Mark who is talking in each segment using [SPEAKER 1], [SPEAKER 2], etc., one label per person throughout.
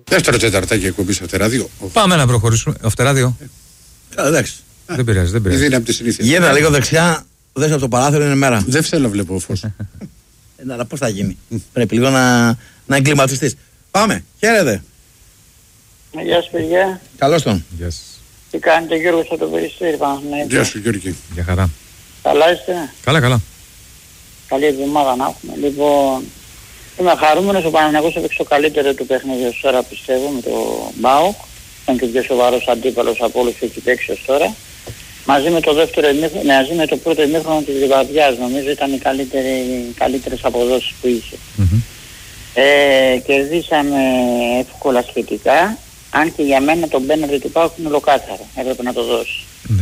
[SPEAKER 1] Δεύτερο τεταρτάκι εκπομπή Αυτεράδιο.
[SPEAKER 2] Πάμε να προχωρήσουμε. Αυτεράδιο.
[SPEAKER 3] Εντάξει.
[SPEAKER 2] Δεν πειράζει.
[SPEAKER 1] Η δύναμη τη συνήθεια.
[SPEAKER 3] Γύρνα λίγο δεξιά, δες από το παράθυρο, είναι μέρα.
[SPEAKER 1] Δεν θέλω να βλέπω φως.
[SPEAKER 3] Αλλά πώς θα γίνει. Πρέπει λίγο να εγκληματιστείς. Πάμε, χαίρετε.
[SPEAKER 4] Γεια σας παιδιά.
[SPEAKER 3] Καλώς τον.
[SPEAKER 2] Γεια σας.
[SPEAKER 4] Τι κάνετε Γιώργος από το Περιστέρι Παναθηναϊκό.
[SPEAKER 1] Γεια σου Γιώργη.
[SPEAKER 2] Γεια χαρά.
[SPEAKER 4] Καλά είστε.
[SPEAKER 2] Καλά.
[SPEAKER 4] Καλή εβδομάδα να έχουμε. Λοιπόν, είμαι χαρούμενος, ο Παναθηναϊκός έπαιξε το καλύτερο του παιχνίδι ως τώρα πιστεύω με το ΜΠΑΟΚ. Ήταν και ο πιο σοβαρός αντίπαλος από όλους που έχει παίξει ως τώρα. Μαζί με το πρώτο ημίχρονο της Λιβαδιάς νομίζω ήταν οι καλύτερες αποδόσεις που είχε. Κερδίσαμε εύκολα σχετικά, αν και για μένα το πέναλτι του ΠΑΟΚ είναι ολοκάθαρο, έπρεπε να το δώσει.
[SPEAKER 2] Ναι.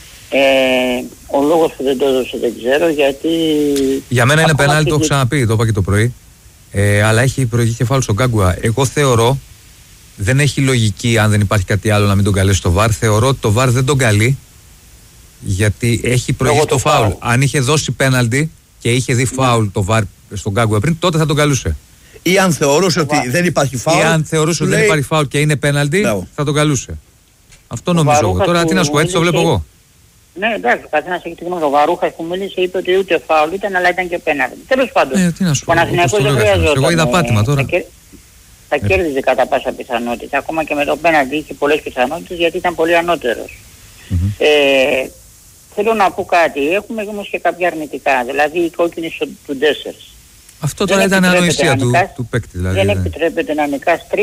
[SPEAKER 4] Ο λόγος που δεν το έδωσε δεν ξέρω γιατί...
[SPEAKER 2] Για μένα είναι πέναλτι, το έχω ξαναπεί, το είπα και το πρωί. Αλλά έχει προηγεί φάουλ στον Γκάγκουα. Εγώ θεωρώ, δεν έχει λογική αν δεν υπάρχει κάτι άλλο να μην τον καλέσει το VAR. Θεωρώ ότι το VAR δεν τον καλεί γιατί έχει προηγεί το φάουλ. Αν είχε δώσει πέναλτι και είχε δει φάουλ το VAR στον Γκάγκουα πριν, τότε θα τον καλούσε.
[SPEAKER 3] Ή αν θεωρούσε ότι δεν υπάρχει φάουλ.
[SPEAKER 2] Ή αν θεωρούσε ότι δεν υπάρχει φάουλ και είναι πέναλτι, θα τον καλούσε. Αυτό νομίζω εγώ. Τώρα τι να σου πω, έτσι το βλέπω εγώ.
[SPEAKER 4] Ναι, εντάξει, καθένας έχει τη γνώμη. Ο Βαρούχας που μίλησε είπε ότι ούτε φάουλ ήταν, αλλά ήταν και πέναλτι. Τέλος πάντων,
[SPEAKER 2] τι να σου πω,
[SPEAKER 4] ο Παναθηναϊκός δεν χρειαζόταν.
[SPEAKER 2] Εγώ είδα πάτημα τώρα.
[SPEAKER 4] Θα κέρδιζε κατά πάσα πιθανότητα. Ακόμα και με το πέναλτι είχε πολλές πιθανότητες γιατί ήταν πολύ ανώτερος. Θέλω να πω κάτι. Έχουμε όμως και κάποια αρνητικά. Δηλαδή η κόκκινη του Ντέσσερς.
[SPEAKER 2] Αυτό τώρα ήταν ανοησία του παίκτη. Δηλαδή,
[SPEAKER 4] δεν επιτρέπεται να νικάς 3-0,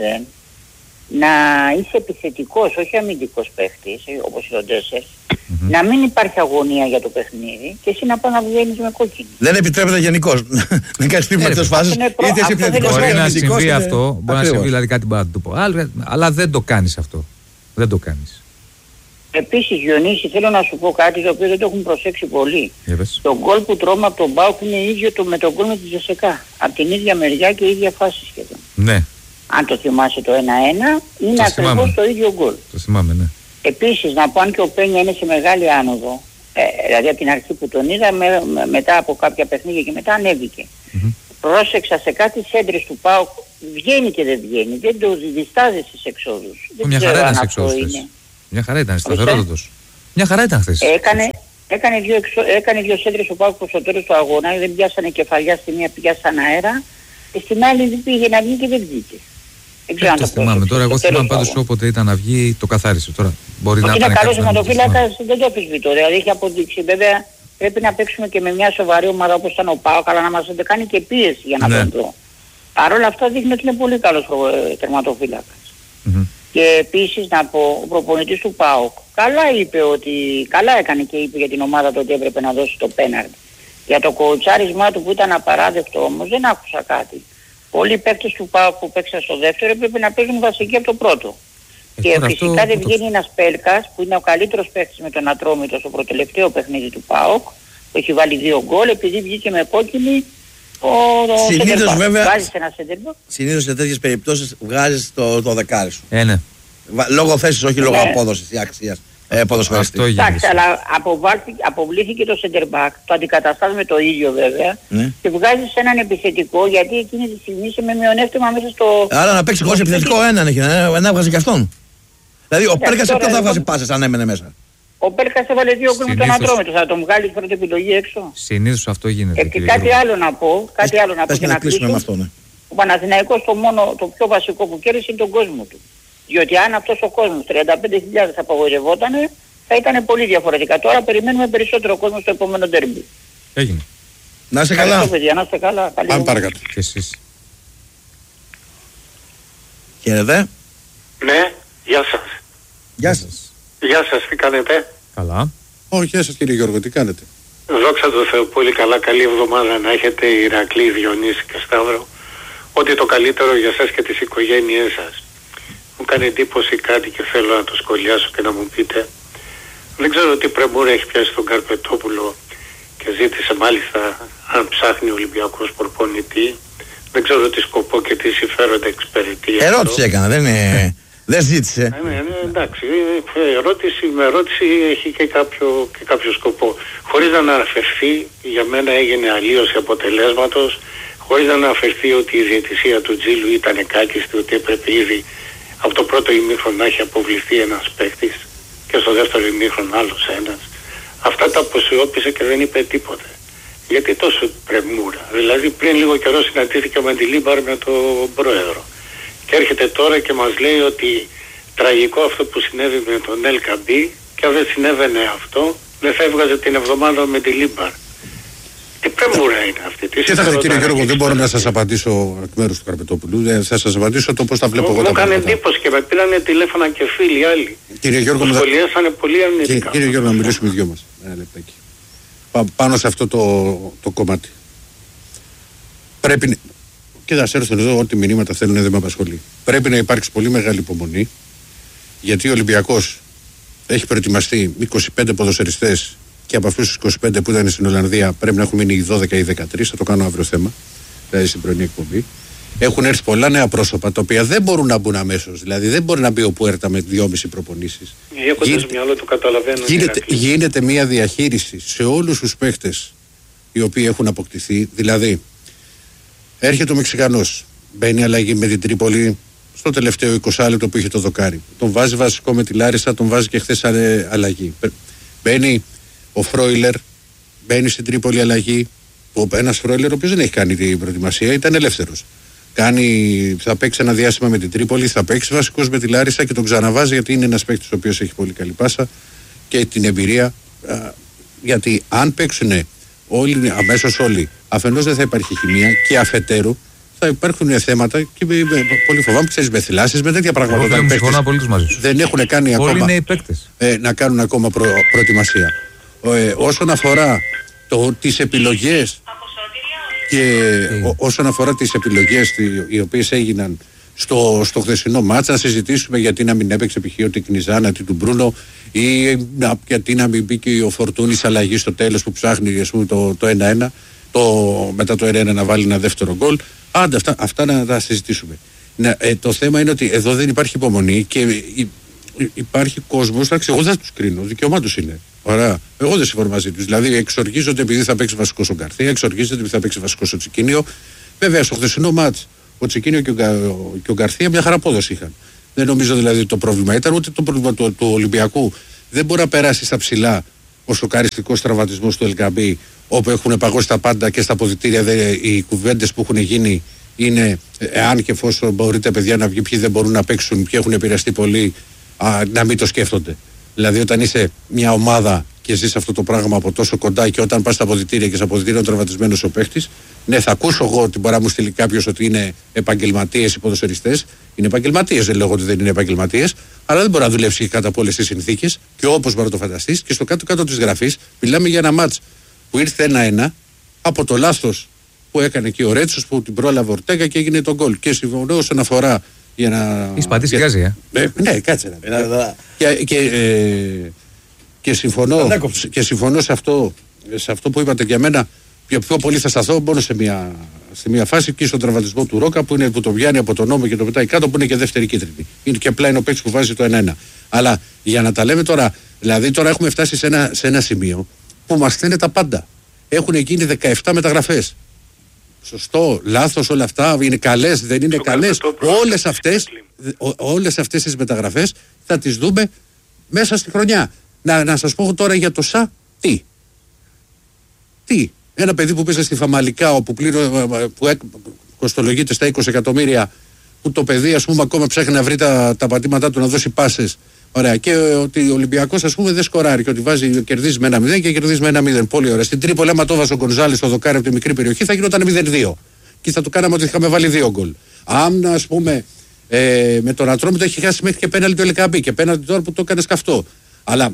[SPEAKER 4] να είσαι επιθετικός, όχι αμυντικός παίκτης, όπως είναι ο Ντέσσερς, να μην υπάρχει αγωνία για το παιχνίδι και εσύ να πας να βγαίνεις με κόκκινη.
[SPEAKER 3] Δεν επιτρέπεται γενικώς να κάνεις τμήμα τις φάσεις, είτε εσύ επιθετικός είτε αμυντικός.
[SPEAKER 2] Μπορεί να συμβεί αυτό, μπορεί να συμβεί δηλαδή κάτι πάνω να του πω. Αλλά δεν το κάνεις αυτό. Δεν το κάνεις.
[SPEAKER 4] Επίσης Διονύση, θέλω να σου πω κάτι το οποίο δεν το έχουν προσέξει πολύ. Το γκολ που τρώμε από τον ΠΑΟΚ είναι ίδιο με τον γκολ με τη Ζεσεκά. Από την ίδια μεριά και η ίδια φάση σχεδόν.
[SPEAKER 2] Ναι.
[SPEAKER 4] Αν το θυμάσαι το 1-1, είναι ακριβώς το ίδιο γκολ.
[SPEAKER 2] Το θυμάμαι, ναι.
[SPEAKER 4] Επίσης να πω αν και ο Πένια είναι σε μεγάλη άνοδο, δηλαδή από την αρχή που τον είδα, μετά από κάποια παιχνίδια και μετά ανέβηκε. Πρόσεξα σε κάτι σέντρες του ΠΑΟΚ, βγαίνει και δεν βγαίνει, δεν το διστάζει στις εξόδους.
[SPEAKER 2] Μια χαρά ήταν στις εξόδους. Μια χαρά ήταν, σταθερότατος. Μια χαρά ήταν χθες.
[SPEAKER 4] Έκανε δύο σέντρες ο ΠΑΟΚ προς το τέλος του αγώνα, δεν πιάσανε κεφαλιά, στη μία πιάσαν αέρα, και στην άλλη δεν πήγε να βγει και δεν βγήκε. Δεν ξέρω αν το
[SPEAKER 2] θυμάμαι τώρα, εγώ θυμάμαι πάντως όποτε ήταν να βγει το καθάρισε. Τώρα μπορεί να
[SPEAKER 4] είναι καλός αιματοφύλακας, δεν το αφισβητώ, δηλαδή έχει αποδείξει. Βέβαια πρέπει να παίξουμε και με μια σοβαρή ομάδα όπως ήταν ο ΠΑΟΚ, αλλά να μας κάνει και πίεση για να τον βρω. Παρ' όλα αυτά δείχνει ότι είναι πολύ καλός τερματοφύλακας. Και επίσης να πω, ο προπονητής του ΠΑΟΚ καλά έκανε και είπε για την ομάδα του ότι έπρεπε να δώσει το πέναλτι. Για το κοουτσάρισμά του που ήταν απαράδεκτο όμως δεν άκουσα κάτι. Πολλοί παίκτες του ΠΑΟΚ που παίξαν στο δεύτερο έπρεπε να παίζουν βασικοί από το πρώτο. Και φυσικά δεν βγαίνει ένας Πέλκας που είναι ο καλύτερος παίκτης με τον Ατρόμητο στο προτελευταίο παιχνίδι του ΠΑΟΚ, που έχει βάλει 2 γκολ, επειδή βγήκε με κόκκινη
[SPEAKER 3] συνήθως βέβαια,
[SPEAKER 4] συνήθως
[SPEAKER 3] σε τέτοιες περιπτώσεις βγάζεις το δεκάρι σου.
[SPEAKER 2] Ναι.
[SPEAKER 3] Λόγω θέσης, όχι λόγω απόδοσης ή αξίας.
[SPEAKER 4] Εντάξει, αλλά αποβλήθηκε το center back, το αντικαταστάς με το ίδιο βέβαια, και βγάζεις έναν επιθετικό γιατί εκείνη τη στιγμή είσαι με μειονέκτημα μέσα στο...
[SPEAKER 3] Άρα να παίξει χωρίς επιθετικό έναν βγάζει και αυτόν. Δηλαδή ο Πέλκας σε ποιο θα βγάζει πάσες αν έμενε μέσα.
[SPEAKER 4] Ο Πέλκας έβαλε 2 γκολ με τον Ατρόμητο, θα τον βγάλει πρώτη επιλογή έξω.
[SPEAKER 2] Συνήθως αυτό γίνεται.
[SPEAKER 4] Και κάτι άλλο να πω, και να κλείσουμε. Ο Παναθηναϊκός το πιο βασικό που κέρδισε είναι τον κόσμο του. Διότι αν αυτός ο κόσμος 35.000 απαγορευότανε, θα ήταν πολύ διαφορετικά. Τώρα περιμένουμε περισσότερο κόσμο στο επόμενο ντέρμπι.
[SPEAKER 2] Έγινε.
[SPEAKER 3] Να είστε καλά.
[SPEAKER 4] Παιδιά, να είστε καλά.
[SPEAKER 1] Πάμε παρακάτω.
[SPEAKER 2] Και εσείς.
[SPEAKER 3] Χαίρετε.
[SPEAKER 5] Ναι, γεια σας.
[SPEAKER 3] Γεια σας.
[SPEAKER 5] Γεια σας, τι κάνετε?
[SPEAKER 2] Καλά.
[SPEAKER 1] Όχι, γεια σας κύριε Γιώργο, τι κάνετε?
[SPEAKER 5] Δόξα τω Θεώ, πολύ καλά. Καλή εβδομάδα να έχετε, Ηρακλή, Διονύση και Σταύρο. Ό,τι το καλύτερο για σας και τις οικογένειές σας. Μου κάνει εντύπωση κάτι και θέλω να το σχολιάσω και να μου πείτε. Δεν ξέρω τι πρεμούρα έχει πιάσει τον Καρπετόπουλο και ζήτησε μάλιστα αν ψάχνει ο Ολυμπιακός προπονητή. Δεν ξέρω τι σκοπό και τι συμφέροντα εξυπηρετεί.
[SPEAKER 3] Ερώτηση έκανα, δεν ζήτησε.
[SPEAKER 5] Ναι, εντάξει. Με ερώτηση έχει και κάποιο σκοπό. Χωρίς να αναφερθεί, για μένα έγινε αλλίωση αποτελέσματος, χωρίς να αναφερθεί ότι η διαιτησία του Τζίλου ήταν κάκιστη, ότι έπρεπε ήδη από το πρώτο ημίχρονο να έχει αποβληθεί ένας παίκτης και στο δεύτερο ημίχρονο άλλος ένας. Αυτά τα αποσιώπησε και δεν είπε τίποτε. Γιατί τόσο πρεμούρα? Δηλαδή πριν λίγο καιρό συναντήθηκε ο Μεντιλίμπαρ με τον πρόεδρο και έρχεται τώρα και μας λέει ότι τραγικό αυτό που συνέβη με τον Ελ Καμπί, και αν δεν συνέβαινε αυτό δεν θα έβγαζε την εβδομάδα με τη Λίμπαρ. Τι πρεμούρα είναι αυτή?
[SPEAKER 1] Κοιτάξτε κύριε Γιώργο, δεν μπορώ να σας απαντήσω εκ μέρους του Καρπετόπουλου. Θα σας απαντήσω το πώς τα βλέπω εγώ τα πράγματα.
[SPEAKER 5] Μου έκανε εντύπωση και με πήρανε τηλέφωνα και φίλοι άλλοι.
[SPEAKER 1] Κύριε Γιώργο,
[SPEAKER 5] μου σχολιάσανε πολύ αρνητικά.
[SPEAKER 1] Κύριε Γιώργο, να μιλήσουμε οι δυο μας. Ένα λεπτάκι. Πάνω σε αυτό το κομμάτι. Πρέπει. Κοίταξε, έρθουν εδώ ό,τι μηνύματα θέλουν, δεν με απασχολεί. Πρέπει να υπάρξει πολύ μεγάλη υπομονή, γιατί ο Ολυμπιακός έχει προετοιμαστεί 25 ποδοσφαιριστές και από αυτούς τους 25 που ήταν στην Ολλανδία πρέπει να έχουν μείνει οι 12 ή 13. Θα το κάνω αύριο θέμα, δηλαδή στην πρωινή εκπομπή. Έχουν έρθει πολλά νέα πρόσωπα τα οποία δεν μπορούν να μπουν αμέσως. Δηλαδή δεν μπορεί να μπει ο Πουέρτα με 2,5 προπονήσεις.
[SPEAKER 5] Έχοντας μυαλό του καταλαβαίνω.
[SPEAKER 1] Γίνεται μια διαχείριση σε όλους τους παίχτες οι οποίοι έχουν αποκτηθεί. Δηλαδή έρχεται ο Μεξικανός, μπαίνει αλλαγή με την Τρίπολη στο τελευταίο 20 λεπτό που είχε το δοκάρι. Τον βάζει βασικό με τη Λάρισα, τον βάζει και χθες αλλαγή. Μπαίνει ο Φρόιλερ, μπαίνει στην Τρίπολη αλλαγή. Ένας Φρόιλερ ο οποίος δεν έχει κάνει την προετοιμασία, ήταν ελεύθερος. Θα παίξει ένα διάστημα με την Τρίπολη, θα παίξει βασικός με τη Λάρισα και τον ξαναβάζει, γιατί είναι ένας παίκτης ο οποίος έχει πολύ καλή πάσα και την εμπειρία. Γιατί αν παίξουν όλοι, αμέσως όλοι, αφενός δεν θα υπάρχει χημεία και αφετέρου θα υπάρχουν θέματα και πολύ φοβάμαι, ξέρεις, με θυλάσεις, με τέτοια πράγματα. Δεν έχουν κάνει ακόμα να κάνουν ακόμα προετοιμασία. Όσον αφορά τις επιλογές όσον αφορά τις επιλογές οι οποίες έγιναν στο χθεσινό μάτς, να συζητήσουμε γιατί να μην έπαιξε π.χ. ο Κνιζάνα, του Μπρούνο, ή γιατί να μην μπήκε ο Φορτούνης αλλαγή στο τέλος που ψάχνει, ας πούμε, το 1-1, μετά το 1-1 να βάλει ένα δεύτερο γκολ. Άντε αυτά να τα συζητήσουμε. Το θέμα είναι ότι εδώ δεν υπάρχει υπομονή και υπάρχει κόσμος. Εγώ δεν τους κρίνω, δικαίωμά τους είναι. Ωραία. Εγώ δεν συμφωνώ μαζί τους. Δηλαδή εξοργίζονται επειδή θα παίξει βασικός ο Γκαρθία, εξοργίζονται επειδή θα παίξει βασικός ο Τσικίνιο. Βέβαια στο χθεσινό μάτς ο Τσικίνιο και ο Γκαρθία μια χαρά απόδοση είχαν. Δεν νομίζω δηλαδή ότι το πρόβλημα ήταν, ούτε το πρόβλημα του Ολυμπιακού. Δεν μπορεί να περάσει στα ψηλά ο σοκαριστικός τραυματισμός του Ελκαμπή, όπου έχουν παγώσει τα πάντα και στα αποδυτήρια. Οι κουβέντες που έχουν γίνει είναι εάν και εφόσον μπορείτε, παιδιά, να βγει, ποιοι δεν μπορούν να παίξουν, ποιοι έχουν επηρεαστεί πολύ, να μην το σκέφτονται. Δηλαδή, όταν είσαι μια ομάδα και ζεις αυτό το πράγμα από τόσο κοντά και όταν πας στα αποδυτήρια και στα αποδυτήρια είναι τραυματισμένος ο παίχτης, ναι, θα ακούσω εγώ ότι μπορεί να μου στείλει κάποιος ότι είναι επαγγελματίες οι ποδοσφαιριστές. Είναι επαγγελματίες, δεν λέω ότι δεν είναι επαγγελματίες, αλλά δεν μπορεί να δουλέψει κάτω από όλες τις συνθήκες και όπως μπορεί να το φανταστείς. Και στο κάτω-κάτω της γραφής μιλάμε για ένα μάτς που ήρθε 1-1 από το λάθος που έκανε και ο Ρέτσος που την πρόλαβε ο Ορτέγκα και έγινε το γκολ. Και συμφωνώ όσον αφορά. Για να.
[SPEAKER 2] Είσαι πατήσει γκάζι,
[SPEAKER 1] ναι, κάτσε να. Και συμφωνώ σε αυτό που είπατε για μένα. Πιο πολύ θα σταθώ μόνο σε μια φάση και στον τραυματισμό του Ρόκα που το βγαίνει από τον νόμο και το πετάει κάτω, που είναι και δεύτερη κίτρινη. Είναι και απλά είναι ο παίκτης που βάζει το 1-1. Αλλά για να τα λέμε τώρα, δηλαδή τώρα έχουμε φτάσει σε ένα σημείο που μας λένε τα πάντα. Έχουν γίνει 17 μεταγραφές. Σωστό, λάθος, όλα αυτά είναι καλές, δεν είναι καλές. Όλες αυτές τις μεταγραφές θα τις δούμε μέσα στη χρονιά. Να σας πω τώρα για το ΣΑ, τι. Ένα παιδί που πήγε στη Φαμαλικά, που κοστολογείται στα 20 εκατομμύρια, που το παιδί, ας πούμε, ακόμα ψάχνει να βρει τα πατήματά του, να δώσει πάσες. Ωραία. Και ότι ο Ολυμπιακός, ας πούμε, δεν σκοράρει και ότι κερδίζει με 1-0 και κερδίζει με 1-0. Πολύ ωραία. Στην Τρίπολη, άμα το βάζει ο Γκονζάλης στο δοκάρι από τη μικρή περιοχή, θα γινόταν 0-2. Και θα του κάναμε ότι είχαμε βάλει 2 γκολ. Αν, ας πούμε, με τον Ατρόμητο το έχει χάσει μέχρι και πέναλτι το Ελκαμπή και πέναλτι τώρα που το έκανε καυτό. Αλλά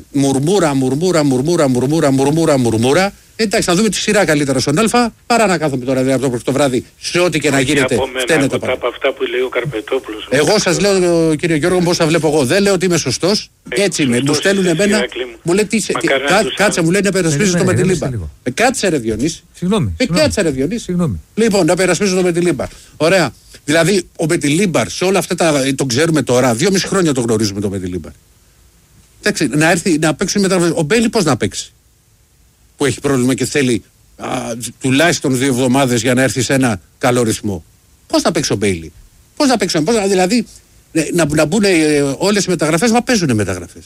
[SPEAKER 1] μουρμούρα. Εντάξει, να δούμε τη σειρά καλύτερα στον Α, παρά να κάθομαι τώρα από το βράδυ σε ό,τι και να γίνεται.
[SPEAKER 5] Φταίνε τα πάντα. Από αυτά που λέει ο Καρπετόπουλος.
[SPEAKER 1] Εγώ σας λέω, κύριε Γιώργο, πώς θα βλέπω εγώ. Δεν λέω ότι είμαι σωστός. Έτσι είμαι. Μου στέλνουν εμένα. Μου λέει κάτσε, μου λέει να περασπίζω το με τη Λίμπα. Κάτσε ρε Διονύση. Κάτσε ρε Διονύση. Λοιπόν, να περασπίζω το με τη Λίμπα. Ωραία. Δηλαδή, ο Μετιλίμπαρ σε όλα αυτά τον ξέρουμε τώρα. 2,5 χρόνια το γνωρίζουμε το Μετιλίμπαρ. Εντάξει, να έρθει να παίξει μετά. Ο Μπέλι πώς να παίξει, που έχει πρόβλημα και θέλει τουλάχιστον 2 εβδομάδες για να έρθει σε ένα καλό ρυθμό. Πώς θα παίξει ο Μπέιλι? Δηλαδή να μπουν όλες οι μεταγραφές, μα παίζουν μεταγραφές.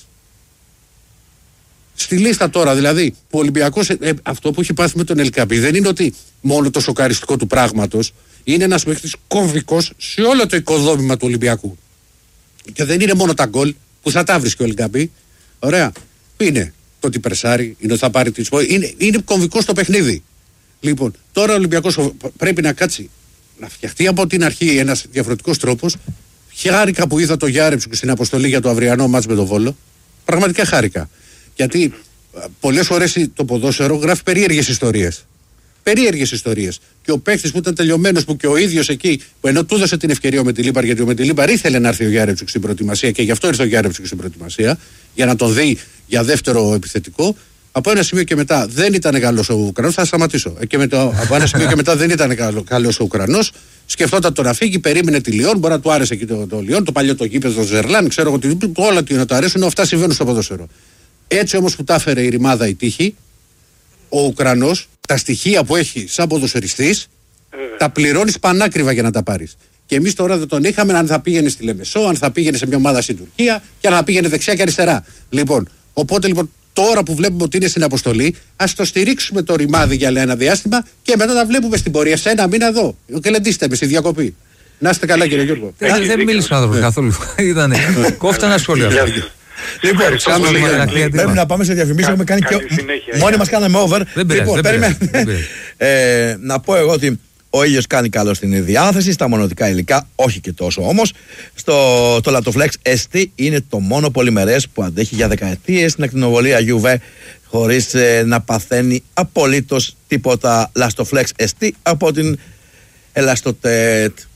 [SPEAKER 1] Στη λίστα τώρα δηλαδή, ο Ολυμπιακός, αυτό που έχει πάθει με τον Ελκαμπή δεν είναι ότι μόνο το σοκαριστικό του πράγματος, είναι ένας παίκτης κομβικός σε όλο το οικοδόμημα του Ολυμπιακού. Και δεν είναι μόνο τα γκολ που θα τα βρίσκει ο Ελκαμπή. Ωραία. Είναι το ότι περσάρει, είναι ότι θα πάρει τη σπορή. Είναι κομβικό στο παιχνίδι. Λοιπόν, τώρα ο Ολυμπιακός πρέπει να κάτσει, να φτιαχτεί από την αρχή ένας διαφορετικός τρόπος. Χάρηκα που είδα το Γιάρεψουκ στην αποστολή για το αυριανό μάτς με τον Βόλο. Πραγματικά χάρηκα. Γιατί πολλές φορές το ποδόσφαιρο γράφει περίεργες ιστορίες. Και ο παίκτης που ήταν τελειωμένος, που και ο ίδιος εκεί, που ενώ του έδωσε την ευκαιρία ο Μετιλίπαρ, γιατί ο Μετιλίπαρ ήθελε να έρθει ο Γιάρεψουκ στην προετοιμασία και γι' αυτό ήρθε ο Γιάρεψουκ στην προετοιμασία, για να τον δει για δεύτερο επιθετικό. Από ένα σημείο και μετά δεν ήταν καλός ο Ουκρανός, θα σταματήσω. Από ένα σημείο και μετά δεν ήταν καλός ο Ουκρανός. Σκεφτόταν το να φύγει, περίμενε τη Λιόν. Μπορεί να του άρεσε εκεί το Λιόν, το παλιό το γήπεδο, το Ζερλάν, ξέρω εγώ όλα τι να του αρέσουν, αυτά συμβαίνουν στο ποδόσφαιρο. Έτσι όμως που τα έφερε η ρημάδα η τύχη, ο Ουκρανός τα στοιχεία που έχει σαν ποδοσφαιριστής τα πληρώνεις πανάκριβα για να τα πάρεις. Και εμείς τώρα δεν τον είχαμε αν θα πήγαινε στη Λεμεσό, αν θα πήγαινε σε μια ομάδα στην Τουρκία και αν θα πήγαινε δεξιά και αριστερά. Οπότε τώρα που βλέπουμε ότι είναι στην αποστολή, ας το στηρίξουμε το ρημάδι για ένα διάστημα και μετά τα βλέπουμε στην πορεία σε ένα μήνα εδώ. Ο Κελεντίστε με στη διακοπή. Να είστε καλά, κύριε Γιώργο.
[SPEAKER 2] Δεν μίλησε ο άνθρωπος καθόλου. Κόφτα ένα σχόλιο.
[SPEAKER 3] Λοιπόν, πρέπει να πάμε σε διαφημίσεις. Έχουμε κάνει και. Μόνοι μας κάναμε over. Λοιπόν, να πω εγώ ότι ο ήλιος κάνει καλό στην διάθεση, στα μονοτικά υλικά, όχι και τόσο όμως. Το Lastoflex ST είναι το μόνο πολυμερές που αντέχει για δεκαετίες στην ακτινοβολία UV χωρίς να παθαίνει απολύτως τίποτα. Lastoflex ST από την Elastotet.